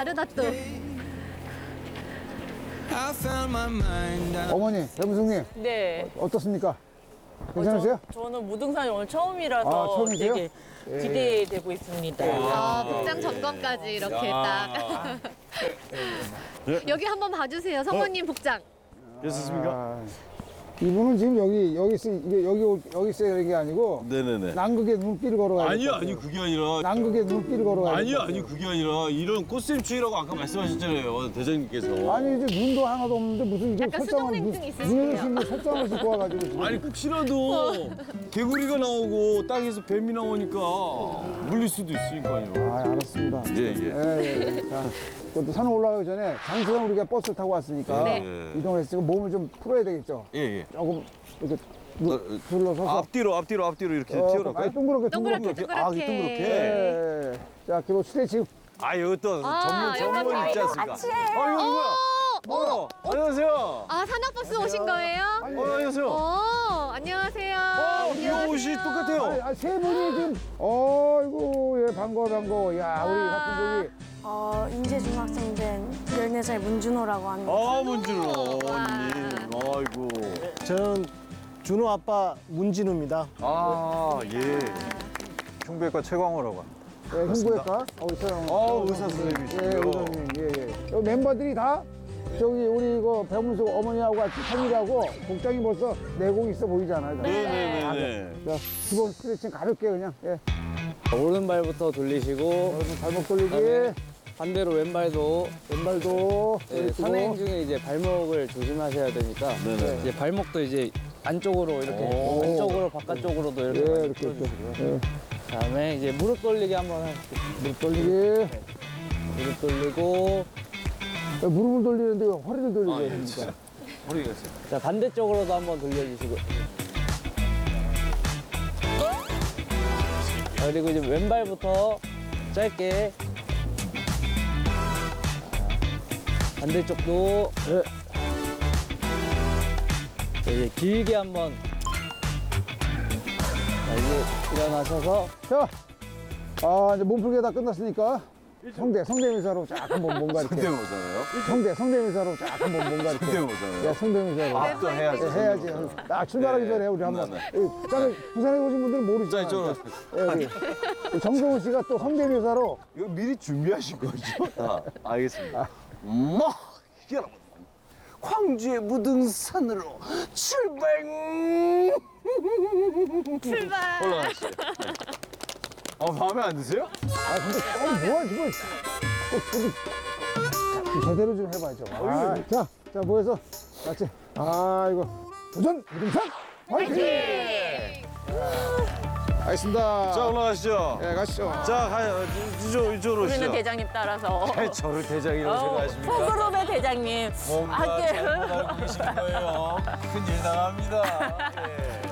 다르다 또. 어머니, 배무승님 네. 어떻습니까? 괜찮으세요? 저는 무등산이 오늘 처음이라서 아, 처음이세요? 되게 기대되고 있습니다. 아, 복장 점검까지 이렇게 딱. 여기 한번 봐주세요, 성모님 복장. 괜찮습니까? 아, 이분은 지금 여기 있어야 되는 게 아니고 네네네. 남극에 눈길을 걸어가야 아니요, 아니 그게 아니라. 남극에 눈길을 걸어가야 아니요, 아니 그게 아니라 이런 꽃샘추위라고 아까 말씀하셨잖아요, 대장님께서. 아니 이제 눈도 하나도 없는데 무슨 이게 약간 설정을 수족냉증 있으시네요. 눈에서 지금 설정을 싣고 와가지고 지금. 아니 혹시라도 개구리가 나오고 땅에서 뱀이 나오니까 물릴 수도 있으니까요. 아, 알았습니다. 예. 자, 그것도 산 올라가기 전에 장시간 우리가 버스를 타고 왔으니까 네. 이동을 했으니까 몸을 좀 풀어야 되겠죠. 예. 조금 이렇게 둘러서서 앞뒤로 이렇게 튀어나갈까요? 아니, 동그랗게 동그랗게. 아, 동그랗게. 예. 자, 그리고 스트레칭. 아, 여기 또 전문 있지 않습니까? 아, 이거 누구야? 안녕하세요. 아, 산악버스 오신 거예요? 안녕하세요. 안녕하세요. 이 옷이 똑같아요. 아, 세 분이 지금, 어이구, 예, 반가워. 야, 우리 같은 저기. 인제중학생 된 14살 문준호라고 합니다. 아, 문준호 언니. 아이고. 저는 준호 아빠 문진우입니다. 아, 예. 흉부외과 최광호라고 합니다. 예, 흉부외과. 의사형. 의사 선생님이시고요. 예, 의사님. 예. 여기 멤버들이 다 저기 우리 이거 배문수 어머니하고 같이 family 복장이 벌써 내공 있어 보이잖아요. 네네네. 자, 기본 스트레칭 가볍게 그냥. 예. 오른발부터 돌리시고 발목 돌리기. 그다음에 반대로 왼발도 예, 산행 중에 이제 발목을 조심하셔야 되니까 네네. 이제 발목도 이제 안쪽으로 이렇게 오. 안쪽으로 바깥쪽으로도 이렇게 예, 많이 이렇게. 풀어주시고요. 예. 그다음에 이제 무릎 돌리기 한번 할게요. 무릎 돌리기. 무릎 돌리고 무릎을 돌리는데 왜 허리를 돌리게 됩니까? 허리가 있어요. 자 반대쪽으로도 한번 돌려주시고 그리고 이제 왼발부터 짧게 반대쪽도 자, 이제 길게 한번 자, 이제 일어나셔서 자, 이제 몸풀기 다 끝났으니까 성대미사로 쫙 한번 뭔가 이렇게. 성대미사로 쫙 한번 뭔가 이렇게. 성대모사요? 야, 성대미사로. 앞도 해야지. 예, 해야지. 딱 출발하기 전에 우리 한번. 그다음에 부산에 오신 분들은 모르시죠. 자, 이쪽으로. 우리 정성훈 씨가 또 성대미사로. 이거 미리 준비하신 거죠? 알겠습니다. 여러분, 광주의 무등산으로 출발! 올라가시죠. 마음에 안 드세요? 근데 뭐야 지금? 제대로 좀 해봐야죠. 자, 모여서 같이. 이거 도전 무등산 화이팅! 알겠습니다. 자, 올라가시죠. 네, 가시죠. 자, 가요. 이쪽으로 오시죠. 우리는 대장님 따라서. 저를 대장이라고 생각하십니까? 소그룹의 대장님. 뭔가 함께. 잘못 알고 계신 거예요. 큰일 당합니다. 예.